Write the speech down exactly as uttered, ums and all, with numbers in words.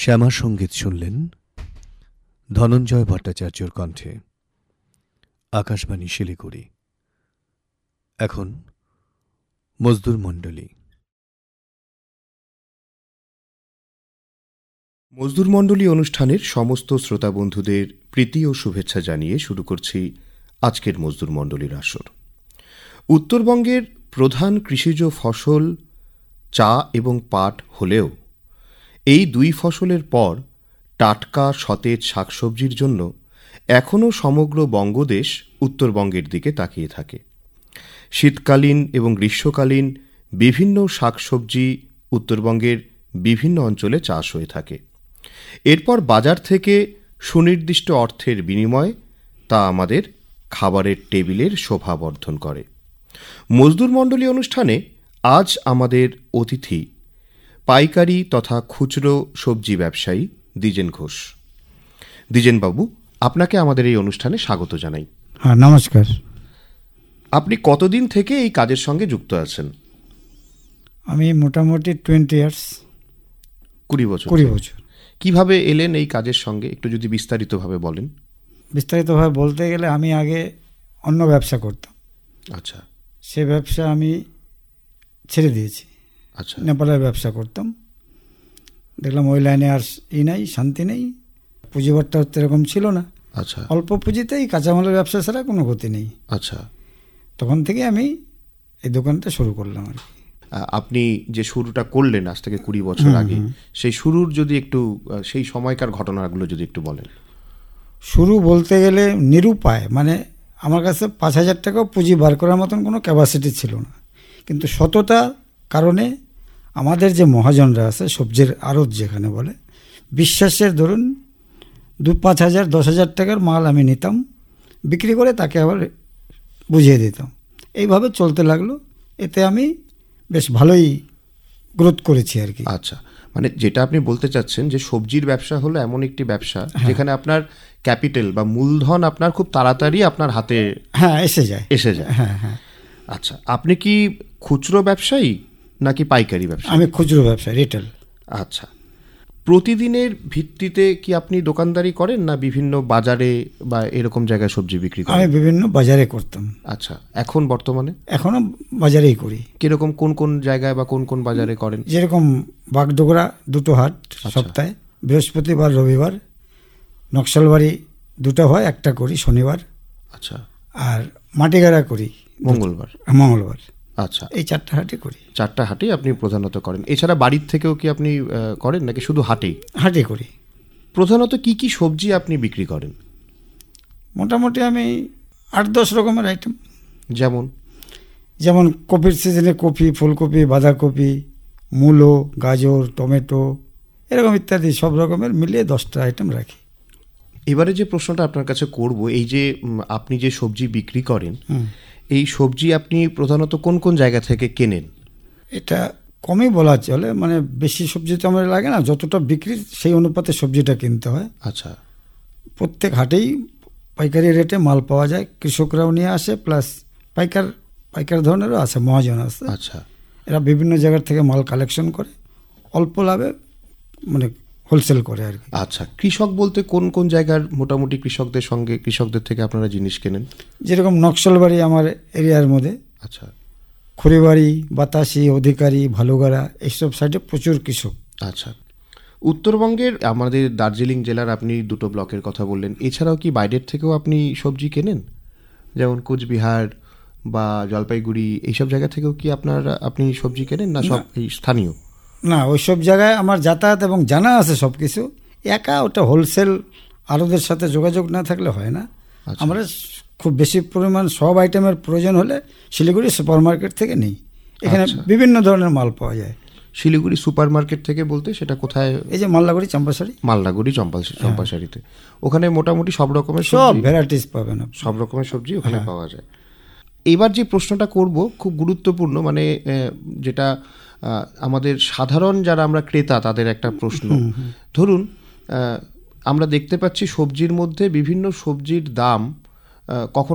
শ্যামা সঙ্গীত শুনলেন ধনঞ্জয় ভট্টাচার্যর কণ্ঠে। আকাশবাণী শিলিগুড়ি। এখন মজদুর মণ্ডলী। মজদুর মণ্ডলী অনুষ্ঠানের সমস্ত শ্রোতা বন্ধুদের প্রীতি ও শুভেচ্ছা জানিয়ে শুরু করছি আজকের মজদুর মণ্ডলীর আসর। উত্তরবঙ্গের প্রধান কৃষিজ ফসল চা এবং পাট হলেও এই দুই ফসলের পর টাটকা সতেজ শাকসবজির জন্য এখনও সমগ্র বঙ্গদেশ উত্তরবঙ্গের দিকে তাকিয়ে থাকে। শীতকালীন এবং গ্রীষ্মকালীন বিভিন্ন শাকসবজি উত্তরবঙ্গের বিভিন্ন অঞ্চলে চাষ হয়ে থাকে। এরপর বাজার থেকে সুনির্দিষ্ট অর্থের বিনিময়ে তা আমাদের খাবারের টেবিলের শোভা বর্ধন করে। মজদুর মণ্ডলী অনুষ্ঠানে আজ আমাদের অতিথি পাইকারি তথা খুচরো সবজি ব্যবসায়ী দ্বিজেন ঘোষ। দ্বিজেনবাবু, আপনাকে আমাদের এই অনুষ্ঠানে স্বাগত জানাই। হ্যাঁ, নমস্কার। আপনি কতদিন থেকে এই কাজের সঙ্গে যুক্ত আছেন? আমি মোটামুটি টোয়েন্টি ইয়ার্স কুড়ি বছর কুড়ি বছর কিভাবে এলেন এই কাজের সঙ্গে, একটু যদি বিস্তারিতভাবে বলেন। বিস্তারিতভাবে বলতে গেলে আমি আগে অন্য ব্যবসা করতাম। আচ্ছা। সে ব্যবসা আমি ছেড়ে দিয়েছি। আচ্ছা। নেপালের ব্যবসা করতাম। দেখলাম ওই লাইনে আর ই নাই, শান্তি নেই, পুঁজিবারটা এরকম ছিল না। আচ্ছা। অল্প পুঁজিতেই কাঁচামালের ব্যবসা ছাড়া কোনো গতি নেই। আচ্ছা। তখন থেকে আমি এই দোকানটা শুরু করলাম আর কি। আপনি যে শুরুটা করলেন আজ থেকে কুড়ি বছর আগে, সেই শুরুর যদি একটু সেই সময়কার ঘটনাগুলো যদি একটু বলেন। শুরু বলতে গেলে নিরুপায়, মানে আমার কাছে পাঁচ হাজার টাকাও পুঁজি বার করার মতন কোনো ক্যাপাসিটি ছিল না। কিন্তু সততার কারণে আমাদের যে মহাজনরা আছে, সবজির আড়ত যেখানে বলে, বিশ্বাসের ধরুন দু পাঁচ হাজার দশ হাজার টাকার মাল আমি নিতাম, বিক্রি করে তাকে আবার বুঝিয়ে দিতাম। এইভাবে চলতে লাগলো। এতে আমি বেশ ভালোই গ্রোথ করেছি আর কি। আচ্ছা, মানে যেটা আপনি বলতে চাচ্ছেন যে সবজির ব্যবসা হলো এমন একটি ব্যবসা যেখানে আপনার ক্যাপিটাল বা মূলধন আপনার খুব তাড়াতাড়ি আপনার হাতে হ্যাঁ এসে যায় এসে যায় হ্যাঁ হ্যাঁ আচ্ছা, আপনি কি খুচরো ব্যবসায়ী নাকি পাইকারি ব্যবসায়ী? আমি খুচরো ব্যবসায়ী, রিটেল। আচ্ছা, প্রতিদিনের ভিত্তিতে কি আপনি দোকানদারি করেন না বিভিন্ন বাজারে বা এরকম জায়গায় সবজি বিক্রি করেন? আমি বিভিন্ন বাজারে করতাম। আচ্ছা, এখন বর্তমানে? এখনো বাজারেই করি। কিরকম কোন কোন জায়গায় বা কোন কোন বাজারে করেন? যেরকম বাগডোগরা দুটো হাট সপ্তাহে, বৃহস্পতিবার রবিবার। নকশালবাড়ি দুটো হয়, একটা করি শনিবার। আচ্ছা। আর মাটিগাড়া করি মঙ্গলবার মঙ্গলবার আচ্ছা, এই চারটা হাটে করি। চারটা হাটেই আপনি প্রধানত করেন। এছাড়া বাড়ির থেকেও কি আপনি করেন নাকি শুধু হাটেই? হাটে করি। প্রধানত কি কি সবজি আপনি বিক্রি করেন? মোটামুটি আমি আট দশ রকমের আইটেম। যেমন? যেমন কপির সিজনে কপি, ফুলকপি, বাঁধাকপি, মূলো, গাজর, টমেটো, এরকম ইত্যাদি সব রকমের মিলিয়ে দশটা আইটেম রাখি। এবারে যে প্রশ্নটা আপনার কাছে করব, এই যে আপনি যে সবজি বিক্রি করেন, এই সবজি আপনি প্রধানত কোন কোন জায়গা থেকে কেনেন? এটা কমই বলা চলে, মানে বেশি সবজি তো আমার লাগে না, যতটা বিক্রি সেই অনুপাতে সবজিটা কিনতে হয়। আচ্ছা। প্রত্যেক হাটেই পাইকারি রেটে মাল পাওয়া যায়, কৃষকরাও নিয়ে আসে, প্লাস পাইকার পাইকার ধরনেরও আছে, মহাজন আছে। আচ্ছা। এরা বিভিন্ন জায়গার থেকে মাল কালেকশন করে অল্প লাভে মানে হোলসেল করে আর কি। আচ্ছা, কৃষক বলতে কোন কোন জায়গার মোটামুটি কৃষকদের সঙ্গে কৃষকদের থেকে আপনারা জিনিস কেনেন? যেরকম নকশালবাড়ি আমার এরিয়ার মধ্যে। আচ্ছা। খড়িবাড়ি, বাতাসি, অধিকারী, ভালুগাড়া, এইসব সাইডে প্রচুর কৃষক। আচ্ছা, উত্তরবঙ্গের আমাদের দার্জিলিং জেলার আপনি দুটো ব্লকের কথা বললেন, এছাড়াও কি বাইরের থেকেও আপনি সবজি কেনেন? যেমন কোচবিহার বা জলপাইগুড়ি এইসব জায়গা থেকেও কি আপনার আপনি সবজি কেনেন না সব এই স্থানীয়? না, ওই সব জায়গায় আমার যাতায়াত এবং জানা আছে সব কিছু। একা ওটা হোলসেল আড়তের সাথে যোগাযোগ না থাকলে হয় না। আমরা খুব বেশি পরিমাণ সব আইটেমের প্রয়োজন হলে শিলিগুড়ি সুপার মার্কেট থেকে নিই। এখানে বিভিন্ন ধরনের মাল পাওয়া যায়। শিলিগুড়ি সুপার মার্কেট থেকে বলতে সেটা কোথায়? এই যে মাল্লাগুড়ি চম্পাশাড়ি। মাল্লাগুড়ি চম্পা চম্পাশাড়িতে ওখানে মোটামুটি সব রকমের সব ভ্যারাইটিস পাবেন, সব রকমের সবজি ওখানে পাওয়া যায়। এবার যে প্রশ্নটা করব খুব গুরুত্বপূর্ণ, মানে যেটা আমাদের সাধারণ যারা আমরা ক্রেতা তাদের একটা প্রশ্ন। ধরুন আমরা দেখতে পাচ্ছি সবজির মধ্যে বিভিন্ন সবজির দাম কখন